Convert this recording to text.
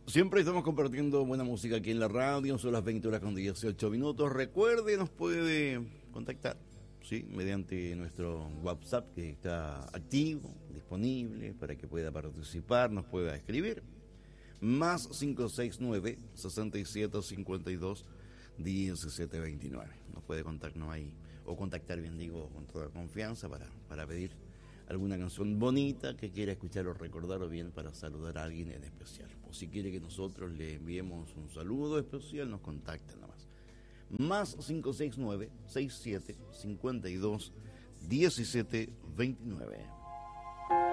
Siempre estamos compartiendo buena música aquí en la radio, son las 20 horas con 18 minutos. Recuerde, nos puede contactar, ¿sí? Mediante nuestro WhatsApp que está activo, disponible, para que pueda participar, nos pueda escribir. Más 569-6752-1729. Nos puede contactarnos ahí, o contactar, bien digo, con toda confianza para pedir alguna canción bonita que quiera escuchar o recordar, o bien para saludar a alguien en especial. O si quiere que nosotros le enviemos un saludo especial, nos contacta nada más. Más 569-6752-1729.